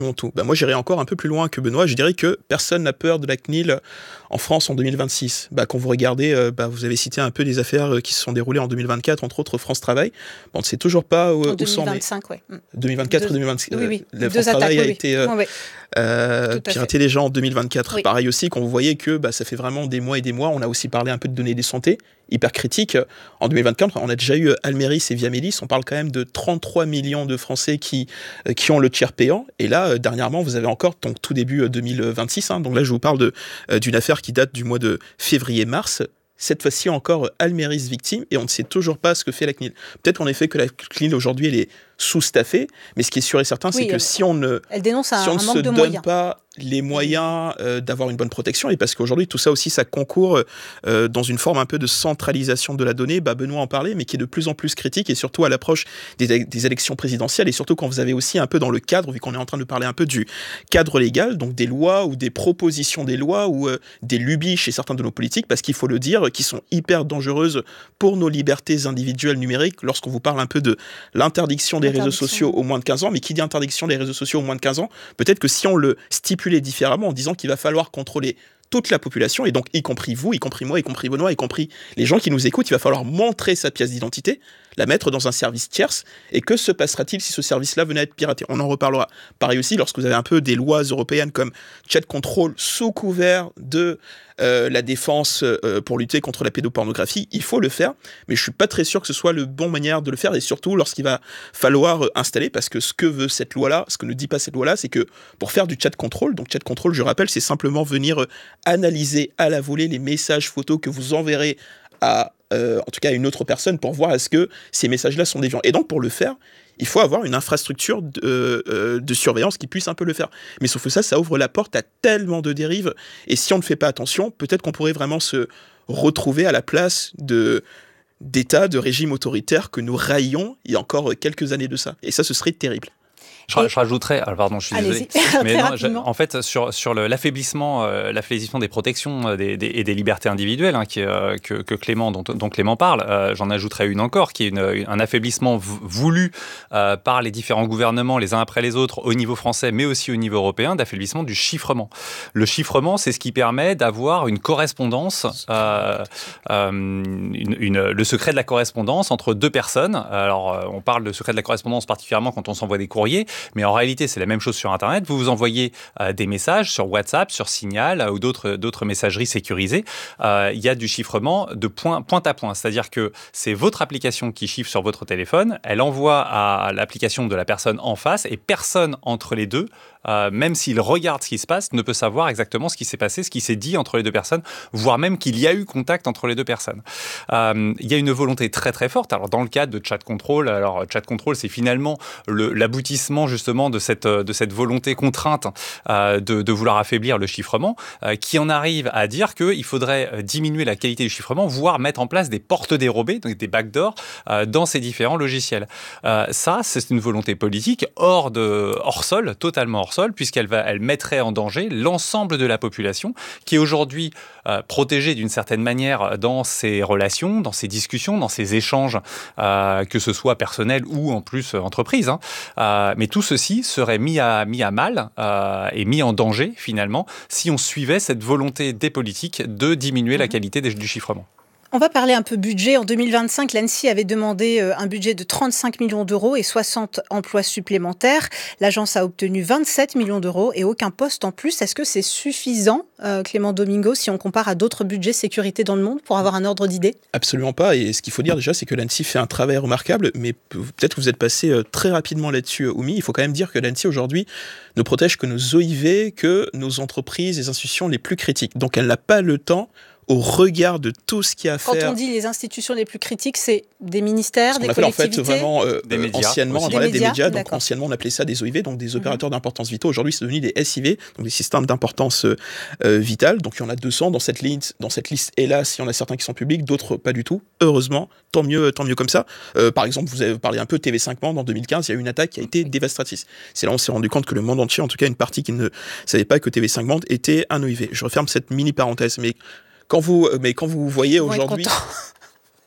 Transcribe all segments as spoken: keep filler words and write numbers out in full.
Tout. Bah moi, j'irais encore un peu plus loin que Benoît. Je dirais que personne n'a peur de la C N I L en France en deux mille vingt-six. Bah, quand vous regardez, euh, bah, vous avez cité un peu des affaires qui se sont déroulées en deux mille vingt-quatre, entre autres France Travail. Bon, on ne sait toujours pas où, en où sont. deux mille vingt-cinq, oui. deux mille vingt-quatre et deux mille vingt-six. Oui, oui. Euh, France Deux Travail attaques, a oui, été euh, oui. euh, piraté déjà en deux mille vingt-quatre. Oui. Pareil aussi, quand vous voyez que bah, ça fait vraiment des mois et des mois, on a aussi parlé un peu de données de santé hyper critiques. En deux mille vingt-quatre, on a déjà eu Almeris et Viamélis. On parle quand même de trente-trois millions de Français qui, euh, qui ont le tiers payant. Et là, euh, dernièrement, vous avez encore, donc tout début deux mille vingt-six, hein, donc là, je vous parle de, euh, d'une affaire qui date du mois de février-mars. Cette fois-ci encore, Almeris victime, et on ne sait toujours pas ce que fait la C N I L. Peut-être en effet que la C N I L aujourd'hui, elle est sous-staffée, mais ce qui est sûr et certain, oui, c'est que elle, si on ne, elle dénonce un, si on un ne manque se de donne moyens. pas les moyens euh, d'avoir une bonne protection, et parce qu'aujourd'hui, tout ça aussi, ça concourt euh, dans une forme un peu de centralisation de la donnée. Bah, Benoît en parlait, mais qui est de plus en plus critique, et surtout à l'approche des, des élections présidentielles, et surtout quand vous avez aussi un peu dans le cadre, vu qu'on est en train de parler un peu du cadre légal, donc des lois ou des propositions des lois ou euh, des lubies chez certains de nos politiques, parce qu'il faut le dire, qui sont hyper dangereuses pour nos libertés individuelles numériques. Lorsqu'on vous parle un peu de l'interdiction des réseaux sociaux au moins de quinze ans, mais qui dit interdiction des réseaux sociaux au moins de quinze ans, peut-être que si on le stipulait différemment en disant qu'il va falloir contrôler toute la population, et donc y compris vous, y compris moi, y compris Benoît, y compris les gens qui nous écoutent, il va falloir montrer sa pièce d'identité, la mettre dans un service tierce, et que se passera-t-il si ce service-là venait à être piraté ? On en reparlera. Pareil aussi, lorsque vous avez un peu des lois européennes comme chat control sous couvert de euh, la défense euh, pour lutter contre la pédopornographie, il faut le faire, mais je suis pas très sûr que ce soit le bon manière de le faire, et surtout lorsqu'il va falloir installer, parce que ce que veut cette loi-là, ce que ne dit pas cette loi-là, c'est que pour faire du chat control, donc chat control, je rappelle, c'est simplement venir analyser à la volée les messages photos que vous enverrez à, euh, en tout cas à une autre personne pour voir est-ce que ces messages-là sont déviants. Et donc pour le faire, il faut avoir une infrastructure de, euh, de surveillance qui puisse un peu le faire. Mais sauf que ça, ça ouvre la porte à tellement de dérives. Et si on ne fait pas attention, peut-être qu'on pourrait vraiment se retrouver à la place de, d'États, de régimes autoritaires que nous raillions il y a encore quelques années de ça. Et ça, ce serait terrible. Je, je rajouterais, alors pardon, je suis Allez-y. désolé, mais non, je, en fait sur sur le, l'affaiblissement, euh, l'affaiblissement des protections euh, des, des, et des libertés individuelles hein, qui, euh, que, que Clément dont, dont Clément parle, euh, j'en ajouterai une encore qui est une, une, un affaiblissement v- voulu euh, par les différents gouvernements les uns après les autres au niveau français, mais aussi au niveau européen, d'affaiblissement du chiffrement. Le chiffrement, c'est ce qui permet d'avoir une correspondance, euh, euh, une, une, le secret de la correspondance entre deux personnes. Alors on parle de secret de la correspondance particulièrement quand on s'envoie des courriers. Mais en réalité, c'est la même chose sur Internet. Vous vous envoyez euh, des messages sur WhatsApp, sur Signal euh, ou d'autres, d'autres messageries sécurisées. Euh, il y a du chiffrement de point, point à point. C'est-à-dire que c'est votre application qui chiffre sur votre téléphone. Elle envoie à l'application de la personne en face et personne entre les deux, euh, même s'il regarde ce qui se passe, ne peut savoir exactement ce qui s'est passé, ce qui s'est dit entre les deux personnes, voire même qu'il y a eu contact entre les deux personnes. Euh, il y a une volonté très très forte. Alors dans le cadre de Chat Control, alors Chat Control, c'est finalement le, l'aboutissement justement de cette, de cette volonté contrainte euh, de, de vouloir affaiblir le chiffrement, euh, qui en arrive à dire qu'il faudrait diminuer la qualité du chiffrement, voire mettre en place des portes dérobées, donc des backdoors, euh, dans ces différents logiciels. Euh, ça, c'est une volonté politique hors, de, hors sol, totalement hors sol, puisqu'elle va, elle mettrait en danger l'ensemble de la population, qui est aujourd'hui euh, protégée d'une certaine manière dans ses relations, dans ses discussions, dans ses échanges, euh, que ce soit personnel ou en plus entreprise. Hein. Euh, mais tout ceci serait mis à, mis à mal euh, et mis en danger, finalement, si on suivait cette volonté des politiques de diminuer mmh. la qualité des, du chiffrement. On va parler un peu budget. En deux mille vingt-cinq, l'Anssi avait demandé un budget de trente-cinq millions d'euros et soixante emplois supplémentaires. L'agence a obtenu vingt-sept millions d'euros et aucun poste en plus. Est-ce que c'est suffisant, euh, Clément Domingo, si on compare à d'autres budgets sécurité dans le monde, pour avoir un ordre d'idée ? Absolument pas. Et ce qu'il faut dire déjà, c'est que l'Anssi fait un travail remarquable, mais peut-être que vous êtes passé très rapidement là-dessus, Oumi. Il faut quand même dire que l'Anssi, aujourd'hui, ne protège que nos O I V, que nos entreprises, les institutions les plus critiques. Donc elle n'a pas le temps, au regard de tout ce qu'il y a à Quand faire. Quand on dit les institutions les plus critiques, c'est des ministères, des collectivités, en fait, vraiment, euh, des médias, anciennement, des voilà, médias, des médias. d'accord. Donc anciennement, on appelait ça des O I V, donc des opérateurs mmh. d'importance vitale. Aujourd'hui, c'est devenu des S I V, donc des systèmes d'importance euh, vitale. Donc il y en a deux cents dans cette liste. Dans cette liste, hélas, il y en a certains qui sont publics, d'autres pas du tout. Heureusement, tant mieux, tant mieux comme ça. Euh, par exemple, vous avez parlé un peu de T V cinq Monde en deux mille quinze. Il y a eu une attaque qui a été dévastatrice. C'est là où on s'est rendu compte que le monde entier, en tout cas une partie qui ne savait pas que T V cinq Monde était un O I V. Je referme cette mini parenthèse, mais Quand vous, mais quand vous voyez aujourd'hui,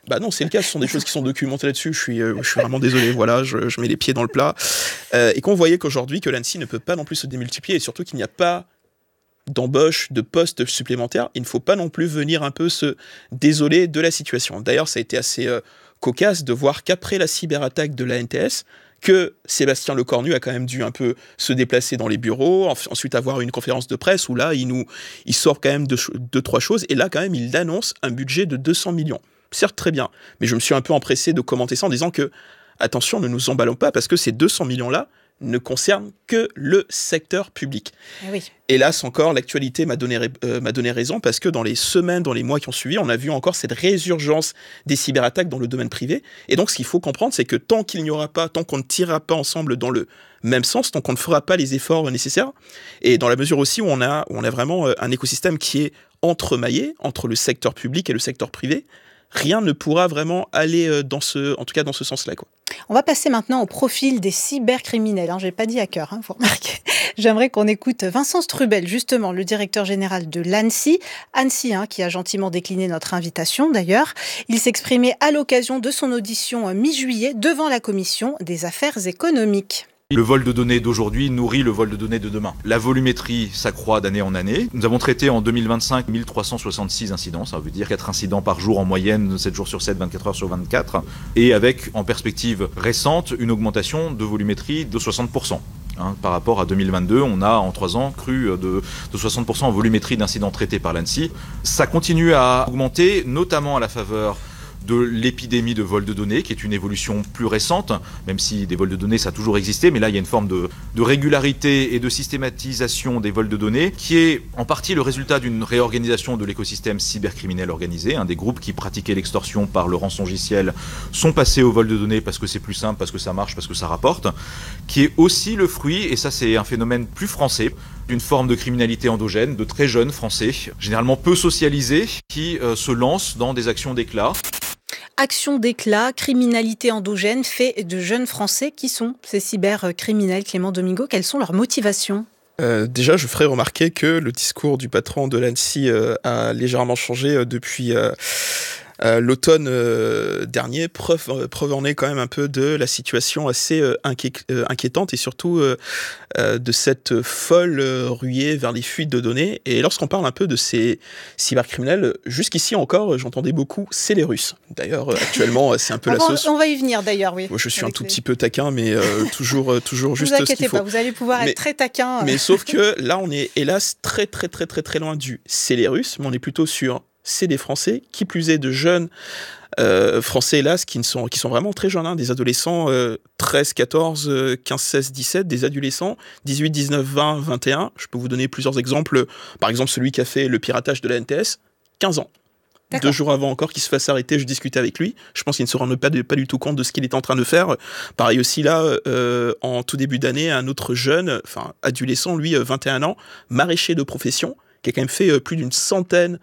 Bah non, c'est le cas, ce sont des choses qui sont documentées là-dessus, je suis, euh, je suis vraiment désolé, voilà, je, je mets les pieds dans le plat. Euh, et qu'on voyait qu'aujourd'hui, que l'A N S I ne peut pas non plus se démultiplier, et surtout qu'il n'y a pas d'embauche, de postes supplémentaires, il ne faut pas non plus venir un peu se désoler de la situation. D'ailleurs, ça a été assez euh, cocasse de voir qu'après la cyberattaque de l'A N T S, que Sébastien Lecornu a quand même dû un peu se déplacer dans les bureaux, ensuite avoir une conférence de presse où là, il, nous, il sort quand même deux, deux, trois choses, et là, quand même, il annonce un budget de deux cents millions. Certes, très bien, mais je me suis un peu empressé de commenter ça en disant que, attention, ne nous emballons pas, parce que ces deux cents millions-là ne concernent que le secteur public. Eh oui. Hélas, encore, l'actualité m'a donné, euh, m'a donné raison, parce que dans les semaines, dans les mois qui ont suivi, on a vu encore cette résurgence des cyberattaques dans le domaine privé. Et donc, ce qu'il faut comprendre, c'est que tant qu'il n'y aura pas, tant qu'on ne tirera pas ensemble dans le même sens, tant qu'on ne fera pas les efforts nécessaires, et dans la mesure aussi où on a, où on a vraiment un écosystème qui est entremaillé entre le secteur public et le secteur privé, rien ne pourra vraiment aller dans ce, en tout cas dans ce sens-là, quoi. On va passer maintenant au profil des cybercriminels. Hein, je n'ai pas dit hacker, hein, vous remarquez. J'aimerais qu'on écoute Vincent Strubel, justement, le directeur général de l'ANSSI. ANSSI, hein, qui a gentiment décliné notre invitation, d'ailleurs. Il s'exprimait à l'occasion de son audition mi-juillet devant la Commission des affaires économiques. Le vol de données d'aujourd'hui nourrit le vol de données de demain. La volumétrie s'accroît d'année en année. Nous avons traité en deux mille vingt-cinq mille trois cent soixante-six incidents, ça veut dire quatre incidents par jour en moyenne, sept jours sur sept, vingt-quatre heures sur vingt-quatre, et avec en perspective récente une augmentation de volumétrie de soixante pour cent. Hein, par rapport à deux mille vingt-deux, on a en trois ans cru de, de soixante pour cent en volumétrie d'incidents traités par l'ANSSI. Ça continue à augmenter, notamment à la faveur de l'épidémie de vol de données, qui est une évolution plus récente, même si des vols de données, ça a toujours existé, mais là, il y a une forme de, de régularité et de systématisation des vols de données, qui est en partie le résultat d'une réorganisation de l'écosystème cybercriminel organisé. Hein, des groupes qui pratiquaient l'extorsion par le rançongiciel sont passés au vol de données parce que c'est plus simple, parce que ça marche, parce que ça rapporte, qui est aussi le fruit, et ça c'est un phénomène plus français, d'une forme de criminalité endogène, de très jeunes Français, généralement peu socialisés, qui euh, se lancent dans des actions d'éclat. Action d'éclat, criminalité endogène, fait de jeunes Français. Qui sont ces cybercriminels, Clément Domingo? Quelles sont leurs motivations? Euh, déjà, je ferai remarquer que le discours du patron de l'ANSSI euh, a légèrement changé euh, depuis euh, euh, l'automne euh, dernier. Preuve, euh, preuve en est quand même un peu de la situation assez euh, inquié- euh, inquiétante et surtout euh, euh, de cette folle euh, ruée vers les fuites de données. Et lorsqu'on parle un peu de ces cybercriminels, jusqu'ici encore, j'entendais beaucoup, c'est les Russes. D'ailleurs, euh, actuellement, c'est un peu on la va, sauce. On va y venir d'ailleurs, oui. Moi, je suis un tout les... petit peu taquin, mais euh, toujours, toujours juste ce qu'il faut. Ne vous inquiétez pas, vous allez pouvoir mais, être très taquin. Mais sauf que là, on est hélas très très très très très loin du c'est les Russes, mais on est plutôt sur c'est des Français, qui plus est de jeunes euh, Français hélas, qui, ne sont, qui sont vraiment très jeunes, hein, des adolescents euh, treize, quatorze, quinze, seize, dix-sept, des adolescents dix-huit, dix-neuf, vingt, vingt et un. Je peux vous donner plusieurs exemples. Par exemple, celui qui a fait le piratage de la N T S, quinze ans. D'accord. Deux jours avant encore qu'il se fasse arrêter, je discutais avec lui. Je pense qu'il ne se rend pas, de, pas du tout compte de ce qu'il est en train de faire. Pareil aussi là, euh, en tout début d'année, un autre jeune, enfin adolescent, lui, vingt et un ans, maraîcher de profession, qui a quand même fait euh, plus d'une centaine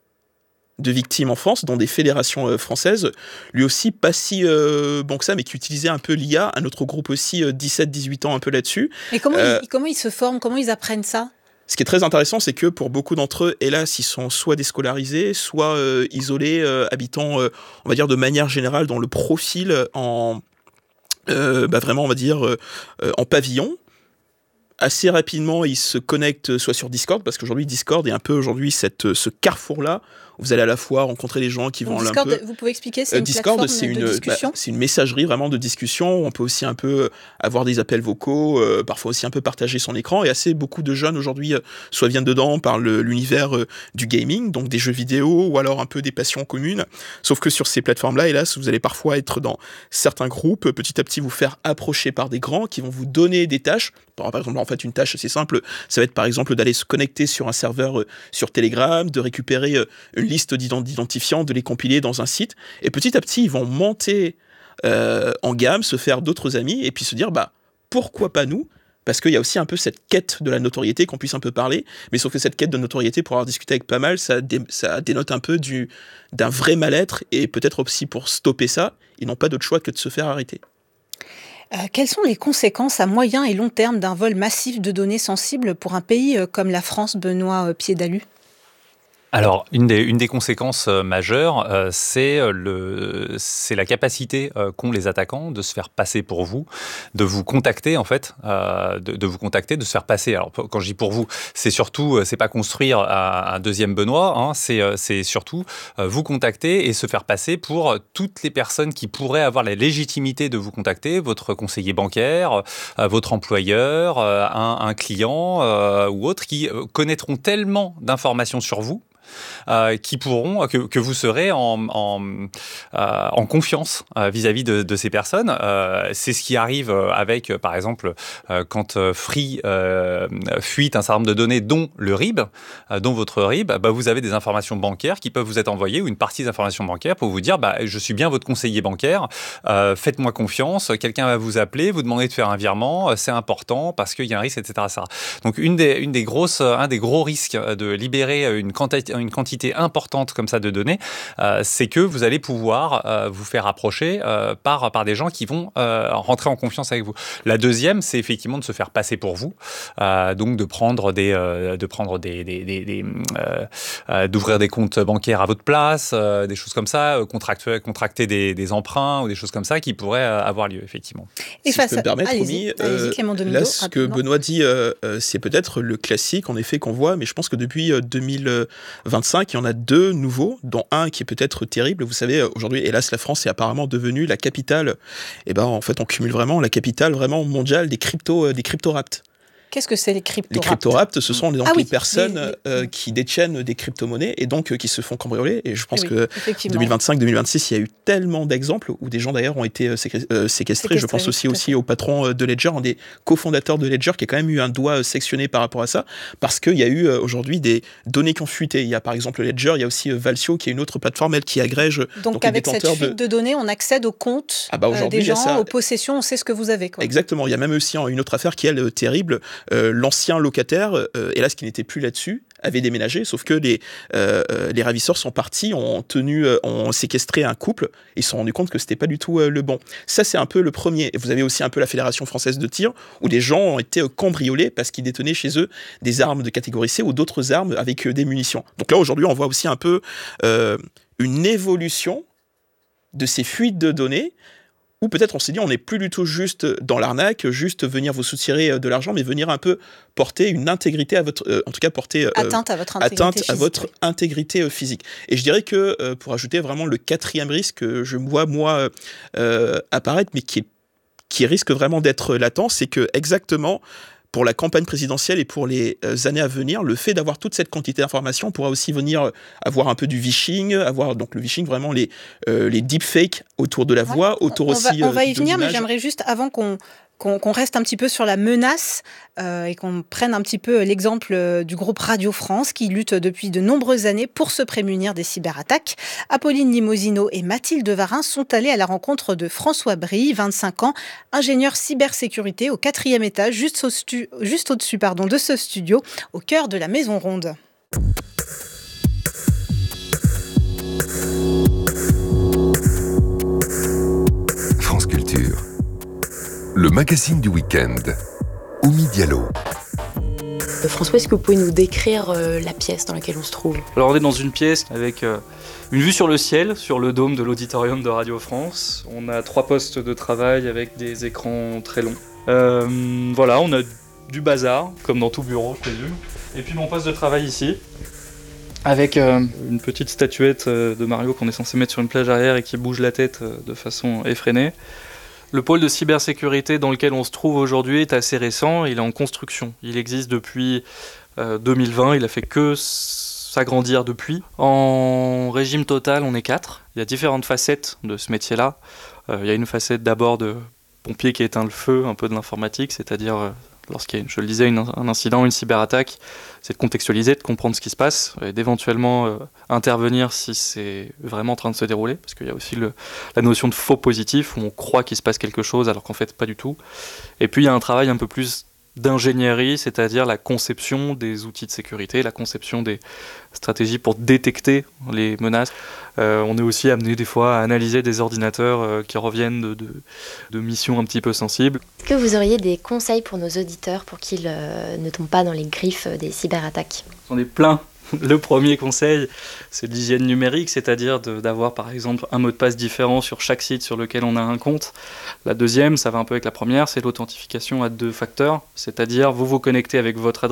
de victimes en France, dans des fédérations euh, françaises, lui aussi pas si euh, bon que ça, mais qui utilisait un peu l'I A, un autre groupe aussi, euh, dix-sept dix-huit ans, un peu là-dessus. Et comment, euh, ils, comment ils se forment, comment ils apprennent ça? Ce qui est très intéressant, c'est que pour beaucoup d'entre eux, hélas, ils sont soit déscolarisés, soit euh, isolés, euh, habitant, euh, on va dire, de manière générale, dans le profil en... Euh, bah vraiment, on va dire, euh, en pavillon. Assez rapidement, ils se connectent soit sur Discord, parce qu'aujourd'hui, Discord est un peu aujourd'hui cette, ce carrefour-là, où vous allez à la fois rencontrer les gens qui Donc vont Discord, un peu... vous pouvez expliquer, c'est euh, une Discord, plateforme c'est de une, discussion bah, c'est une messagerie vraiment de discussion, on peut aussi un peu avoir des appels vocaux, euh, parfois aussi un peu partager son écran, et assez beaucoup de jeunes aujourd'hui, euh, soit viennent dedans par le, l'univers euh, du gaming, donc des jeux vidéo, ou alors un peu des passions communes, sauf que sur ces plateformes-là, hélas, vous allez parfois être dans certains groupes, petit à petit vous faire approcher par des grands qui vont vous donner des tâches. Par exemple, en fait, une tâche assez simple, ça va être par exemple d'aller se connecter sur un serveur euh, sur Telegram, de récupérer euh, une liste d'identifiants, de les compiler dans un site, et petit à petit, ils vont monter euh, en gamme, se faire d'autres amis, et puis se dire, bah, pourquoi pas nous? Parce qu'il y a aussi un peu cette quête de la notoriété, qu'on puisse un peu parler, mais sauf que cette quête de notoriété, pour avoir discuté avec pas mal, ça, dé- ça dénote un peu du, d'un vrai mal-être, et peut-être aussi pour stopper ça, ils n'ont pas d'autre choix que de se faire arrêter. Euh, quelles sont les conséquences à moyen et long terme d'un vol massif de données sensibles pour un pays comme la France, Benoît Piédalu ? Alors, une des, une des conséquences euh, majeures, euh, c'est, le, c'est la capacité euh, qu'ont les attaquants de se faire passer pour vous, de vous contacter en fait, euh, de, de vous contacter, de se faire passer. Alors, quand je dis pour vous, c'est surtout, c'est pas construire un, un deuxième Benoît, hein, c'est, c'est surtout euh, vous contacter et se faire passer pour toutes les personnes qui pourraient avoir la légitimité de vous contacter, votre conseiller bancaire, euh, votre employeur, euh, un, un client euh, ou autre, qui euh, connaîtront tellement d'informations sur vous Euh, qui pourront, que, que vous serez en, en, euh, en confiance euh, vis-à-vis de, de ces personnes. Euh, c'est ce qui arrive avec, euh, par exemple, euh, quand euh, Free euh, fuite un certain nombre de données, dont le R I B, euh, dont votre R I B, bah, vous avez des informations bancaires qui peuvent vous être envoyées, ou une partie des informations bancaires, pour vous dire bah, je suis bien votre conseiller bancaire, euh, faites-moi confiance, quelqu'un va vous appeler, vous demander de faire un virement, c'est important parce qu'il y a un risque, et cetera et cetera. Donc, une des, une des grosses, un des gros risques de libérer une quantité une quantité importante comme ça de données, euh, c'est que vous allez pouvoir euh, vous faire approcher euh, par, par des gens qui vont euh, rentrer en confiance avec vous. La deuxième, c'est effectivement de se faire passer pour vous, euh, donc de prendre des, euh, de prendre des, des, des, des euh, euh, d'ouvrir des comptes bancaires à votre place, euh, des choses comme ça, euh, contracter, contracter des, des emprunts ou des choses comme ça qui pourraient euh, avoir lieu effectivement. Et si je peux me permettre, Romy, euh, là, ce que Benoît dit, euh, c'est peut-être le classique en effet qu'on voit, mais je pense que depuis deux mille vingt-cinq, il y en a deux nouveaux, dont un qui est peut-être terrible. Vous savez, aujourd'hui, hélas, la France est apparemment devenue la capitale. Et ben, en fait, on cumule vraiment la capitale vraiment mondiale des crypto, des cryptoraptes. Qu'est-ce que c'est les cryptoraptes ? Les cryptoraptes, ce sont donc ah, les oui, personnes les, les... Euh, qui détiennent des crypto-monnaies et donc euh, qui se font cambrioler. Et je pense oui, que deux mille vingt-cinq deux mille vingt-six, il y a eu tellement d'exemples où des gens d'ailleurs ont été euh, séquestrés. Euh, séquestrés. Je pense aussi, aussi au patron de Ledger, un des cofondateurs de Ledger, qui a quand même eu un doigt sectionné par rapport à ça, parce qu'il y a eu euh, aujourd'hui des données qui ont fuité. Il y a par exemple Ledger, il y a aussi euh, Valsio, qui est une autre plateforme, elle, qui agrège. Donc, donc avec cette fuite de... de données, on accède aux comptes ah bah euh, des gens, ça... aux possessions, on sait ce que vous avez. Quoi. Exactement. Il y a même aussi une autre affaire qui est elle, terrible. Euh, l'ancien locataire, euh, hélas, qui n'était plus là-dessus, avait déménagé, sauf que les, euh, les ravisseurs sont partis, ont, tenu, euh, ont séquestré un couple, et ils se sont rendus compte que c'était pas du tout euh, le bon. Ça, c'est un peu le premier. Et vous avez aussi un peu la Fédération française de tir, où des gens ont été euh, cambriolés parce qu'ils détenaient chez eux des armes de catégorie C ou d'autres armes avec euh, des munitions. Donc là, aujourd'hui, on voit aussi un peu euh, une évolution de ces fuites de données, ou peut-être on s'est dit on n'est plus du tout juste dans l'arnaque, juste venir vous soutirer de l'argent, mais venir un peu porter une intégrité à votre, euh, en tout cas porter euh, atteinte à votre intégrité atteinte physique, à votre oui. intégrité euh, physique. Et je dirais que euh, pour ajouter vraiment le quatrième risque que je vois moi euh, apparaître, mais qui est, qui risque vraiment d'être latent, c'est que exactement pour la campagne présidentielle et pour les années à venir, le fait d'avoir toute cette quantité d'informations pourra aussi venir avoir un peu du vishing, avoir donc le vishing, vraiment les, euh, les deepfakes autour de la voix, ouais, autour on aussi va, On va y de venir, l'image. Mais j'aimerais juste, avant qu'on... Qu'on, qu'on reste un petit peu sur la menace euh, et qu'on prenne un petit peu l'exemple du groupe Radio France qui lutte depuis de nombreuses années pour se prémunir des cyberattaques. Apolline Limosino et Mathilde Varin sont allées à la rencontre de François Brie, vingt-cinq ans, ingénieur cybersécurité au quatrième étage, juste, au stu- juste au-dessus pardon, de ce studio, au cœur de la Maison Ronde. France Culture. Le magazine du week-end. Oumi Diallo. François, est-ce que vous pouvez nous décrire euh, la pièce dans laquelle on se trouve ? Alors on est dans une pièce avec euh, une vue sur le ciel, sur le dôme de l'auditorium de Radio France. On a trois postes de travail avec des écrans très longs. Euh, voilà, on a du bazar, comme dans tout bureau, je présume. Et puis mon poste de travail ici, avec euh, une petite statuette euh, de Mario qu'on est censé mettre sur une plage arrière et qui bouge la tête euh, de façon effrénée. Le pôle de cybersécurité dans lequel on se trouve aujourd'hui est assez récent, il est en construction. Il existe depuis euh, deux mille vingt, il a fait que s'agrandir depuis. En régime total, on est quatre. Il y a différentes facettes de ce métier-là. Euh, il y a une facette d'abord de pompier qui éteint le feu, un peu de l'informatique, c'est-à-dire euh, lorsqu'il y a, je le disais, une, un incident, une cyberattaque, c'est de contextualiser, de comprendre ce qui se passe, et d'éventuellement euh, intervenir si c'est vraiment en train de se dérouler, parce qu'il y a aussi le, la notion de faux positif, où on croit qu'il se passe quelque chose, alors qu'en fait pas du tout. Et puis il y a un travail un peu plus d'ingénierie, c'est-à-dire la conception des outils de sécurité, la conception des stratégies pour détecter les menaces. Euh, on est aussi amené des fois à analyser des ordinateurs euh, qui reviennent de, de, de missions un petit peu sensibles. Est-ce que vous auriez des conseils pour nos auditeurs pour qu'ils euh, ne tombent pas dans les griffes des cyberattaques ? J'en ai plein Le premier conseil, c'est l'hygiène numérique, c'est-à-dire de, d'avoir par exemple un mot de passe différent sur chaque site sur lequel on a un compte. La deuxième, ça va un peu avec la première, c'est l'authentification à deux facteurs, c'est-à-dire vous vous connectez avec votre adresse